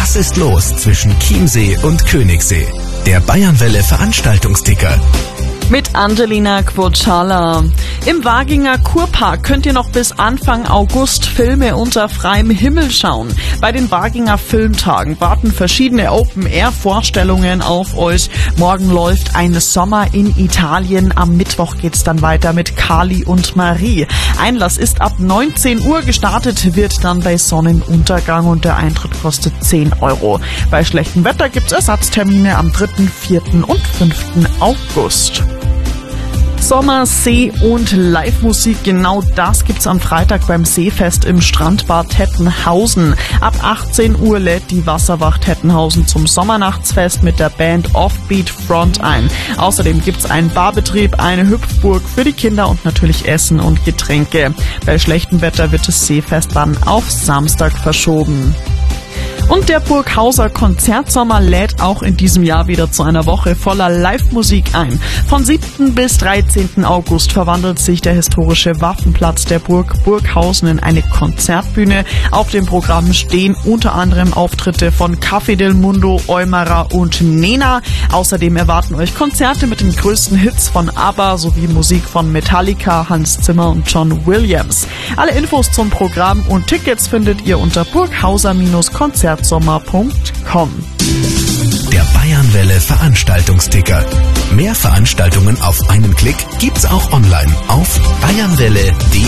Was ist los zwischen Chiemsee und Königssee? Der Bayernwelle Veranstaltungsticker. Mit Angelina Quocciala. Im Waginger Kurpark könnt ihr noch bis Anfang August Filme unter freiem Himmel schauen. Bei den Waginger Filmtagen warten verschiedene Open-Air-Vorstellungen auf euch. Morgen läuft ein Sommer in Italien. Am Mittwoch geht's dann weiter mit Kali und Marie. Einlass ist ab 19 Uhr. Gestartet wird dann bei Sonnenuntergang und der Eintritt kostet 10 €. Bei schlechtem Wetter gibt's Ersatztermine am 3., 4. und 5. August. Sommer, See und Live-Musik, genau das gibt's am Freitag beim Seefest im Strandbad Tettenhausen. Ab 18 Uhr lädt die Wasserwacht Tettenhausen zum Sommernachtsfest mit der Band Offbeat Front ein. Außerdem gibt's einen Barbetrieb, eine Hüpfburg für die Kinder und natürlich Essen und Getränke. Bei schlechtem Wetter wird das Seefest dann auf Samstag verschoben. Und der Burghauser Konzertsommer lädt auch in diesem Jahr wieder zu einer Woche voller Live-Musik ein. Von 7. bis 13. August verwandelt sich der historische Waffenplatz der Burg Burghausen in eine Konzertbühne. Auf dem Programm stehen unter anderem Auftritte von Café del Mundo, Eumerer und Nena. Außerdem erwarten euch Konzerte mit den größten Hits von ABBA sowie Musik von Metallica, Hans Zimmer und John Williams. Alle Infos zum Programm und Tickets findet ihr unter burghauser-konzertsommer.com. Der Bayernwelle Veranstaltungsticker. Mehr Veranstaltungen auf einen Klick gibt's auch online auf bayernwelle.de.